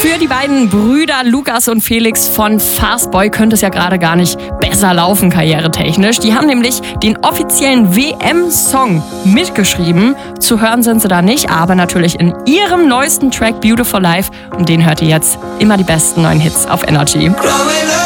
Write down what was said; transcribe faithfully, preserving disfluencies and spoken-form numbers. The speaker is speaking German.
Für die beiden Brüder Lukas und Felix von Fastboy könnte es ja gerade gar nicht besser laufen, karrieretechnisch. Die haben nämlich den offiziellen W M-Song mitgeschrieben. Zu hören sind sie da nicht, aber natürlich in ihrem neuesten Track Beautiful Life. Und den hört ihr jetzt immer die besten neuen Hits auf Energy.